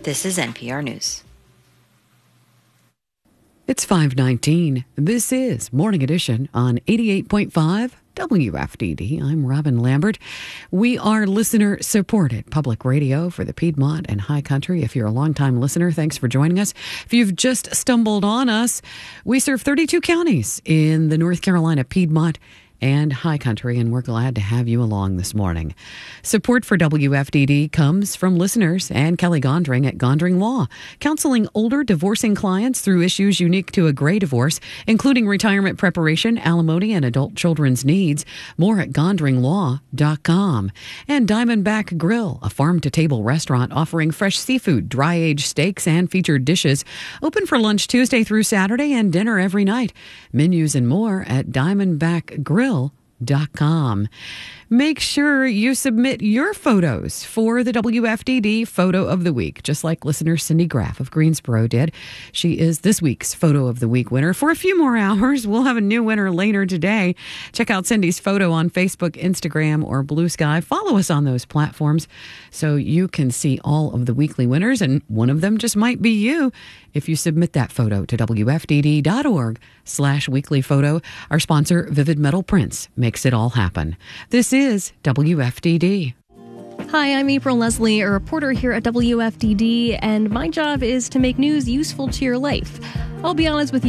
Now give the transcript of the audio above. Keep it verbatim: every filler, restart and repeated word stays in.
This is N P R News. It's five nineteen. This is Morning Edition on eighty-eight point five W F D D. I'm Robin Lambert. We are listener-supported public radio for the Piedmont and High Country. If you're a longtime listener, thanks for joining us. If you've just stumbled on us, we serve thirty-two counties in the North Carolina Piedmont and High Country, and we're glad to have you along this morning. Support for W F D D comes from listeners and Kelly Gondring at Gondring Law, counseling older divorcing clients through issues unique to a gray divorce, including retirement preparation, alimony, and adult children's needs. More at gondring law dot com. And Diamondback Grill, a farm-to-table restaurant offering fresh seafood, dry-aged steaks, and featured dishes. Open for lunch Tuesday through Saturday and dinner every night. Menus and more at diamondback grill dot com. Make sure you submit your photos for the W F D D Photo of the Week, just like listener Cindy Graff of Greensboro did. She is this week's Photo of the Week winner. For a few more hours, we'll have a new winner later today. Check out Cindy's photo on Facebook, Instagram, or Blue Sky. Follow us on those platforms so you can see all of the weekly winners, and one of them just might be you if you submit that photo to W F D D dot org slash weekly photo. Our sponsor, Vivid Metal Prints, makes it all happen. This is W F D D. Hi, I'm April Leslie, a reporter here at W F D D, and my job is to make news useful to your life. I'll be honest with you.